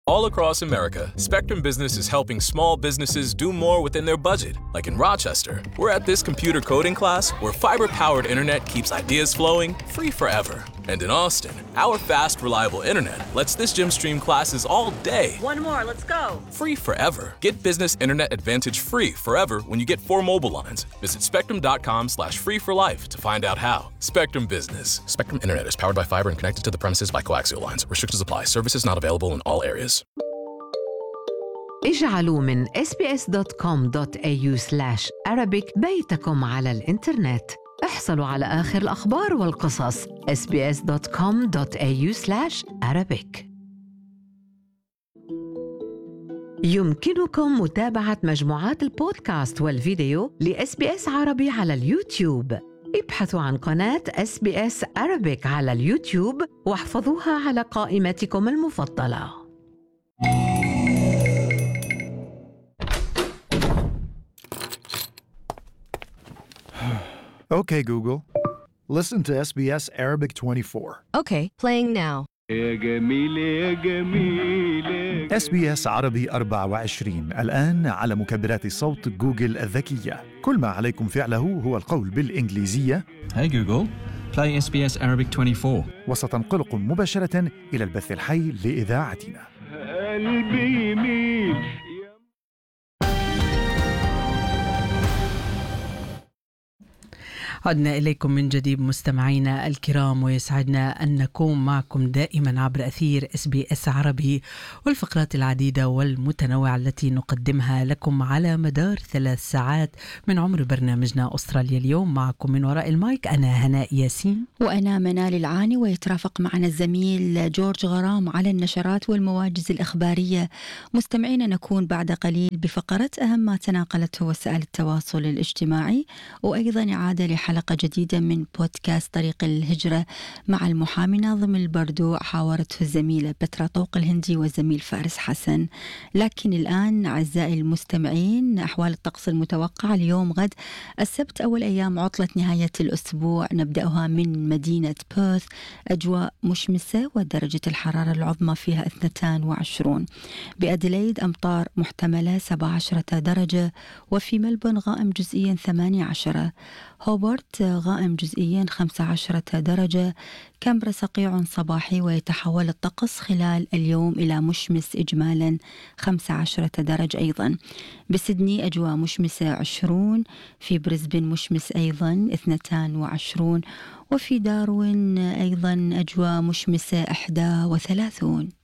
All across America, Spectrum Business is helping small businesses do more within their budget. Like in Rochester, we're at this computer coding class where fiber-powered internet keeps ideas flowing free forever. And in Austin, our fast, reliable internet lets this gym stream classes all day. One more, let's go. Free forever. Get business internet advantage free forever when you get 4 mobile lines. Visit spectrum.com/free4life to find out how. Spectrum Business. Spectrum Internet is powered by fiber and connected to the premises by coaxial lines. Restrictions apply. Services not available in all areas. اجعلوا من sbs.com.au/arabic بيتكم على الإنترنت. احصلوا على آخر الأخبار والقصص. sbs.com.au/arabic. يمكنكم متابعة مجموعات البودكاست والفيديو لSBS عربي على اليوتيوب. ابحثوا عن قناة SBS Arabic على اليوتيوب واحفظوها على قائمتكم المفضلة. Okay, Google. Listen to SBS Arabic 24. Okay, playing now. SBS عربي 24 الآن على مكبرات صوت جوجل الذكية. كل ما عليكم فعله هو القول بالإنجليزية Hey Google, play SBS Arabic 24. وستنقلكم مباشرة إلى البث الحي لإذاعتنا. قلبي يميل. عدنا إليكم من جديد مستمعينا الكرام، ويسعدنا أن نكون معكم دائما عبر أثير SBS عربي والفقرات العديدة والمتنوعة التي نقدمها لكم على مدار 3 ساعات من عمر برنامجنا أستراليا اليوم. معكم من وراء المايك أنا هناء ياسين وأنا منال العاني، ويترافق معنا الزميل جورج غرام على النشرات والمواجز الإخبارية. مستمعينا نكون بعد قليل بفقرة أهم ما تناقلته وسائل التواصل الاجتماعي، وأيضا إعادة لحلقة جديدة من بودكاست طريق الهجرة مع المحامي ناظم البردوع، حاورته الزميلة بترا طوق الهندي والزميل فارس حسن. لكن الآن أعزائي المستمعين، أحوال الطقس المتوقعة اليوم غد السبت أول أيام عطلة نهاية الأسبوع، نبدأها من مدينة بيرث، أجواء مشمسة ودرجة الحرارة العظمى فيها 22. بأديلايد أمطار محتملة 17 درجة، وفي ملبون غائم جزئيا 18. هوبارت غائم جزئيا 15 درجة. كامبرا صقيع صباحي ويتحول الطقس خلال اليوم إلى مشمس إجمالا 15 درجة أيضا. بسيدني أجواء مشمسة 20. في بريسبن مشمس أيضا 22. وفي داروين أيضا أجواء مشمسة 31.